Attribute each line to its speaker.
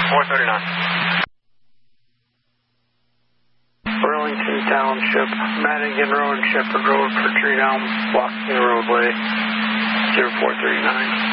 Speaker 1: 0439.
Speaker 2: Burlington Township, Madigan Road, Shepherd Road for tree down, blocking the roadway, 0439.